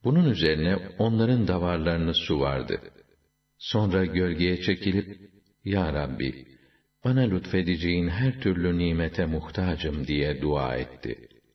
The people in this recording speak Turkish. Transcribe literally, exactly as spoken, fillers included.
Bunun üzerine onların davarlarını suvardı. Sonra gölgeye çekilip, Ya Rabbi, bana lütfedeceğin her türlü nimete muhtacım diye dua etti.